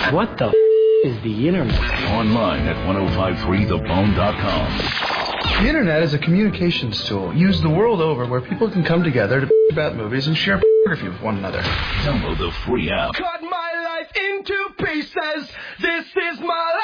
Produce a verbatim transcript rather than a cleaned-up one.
What the f*** is the internet? Online at ten fifty-three the bone dot com. The internet is a communications tool used the world over where people can come together to about movies and share photography with one another. Download the free app. Cut my life into pieces. This is my life.